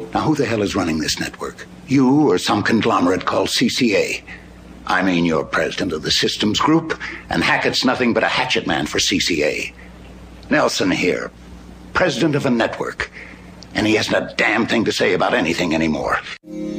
Now, who the hell is running this network? You or some conglomerate called CCA? I mean, you're president of the systems group, and Hackett's nothing but a hatchet man for CCA. Nelson here, president of a network, and he hasn't a damn thing to say about anything anymore.